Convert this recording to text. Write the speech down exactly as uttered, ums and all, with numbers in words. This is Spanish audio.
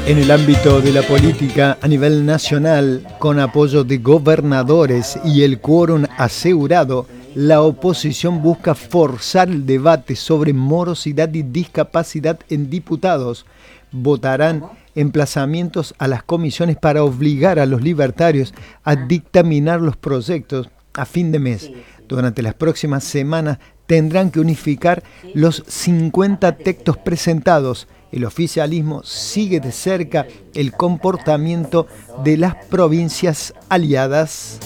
En el ámbito de la política a nivel nacional, con apoyo de gobernadores y el quórum asegurado, la oposición busca forzar el debate sobre morosidad y discapacidad en diputados. Votarán emplazamientos a las comisiones para obligar a los libertarios a dictaminar los proyectos a fin de mes. Durante las próximas semanas tendrán que unificar los cincuenta textos presentados. El oficialismo sigue de cerca el comportamiento de las provincias aliadas.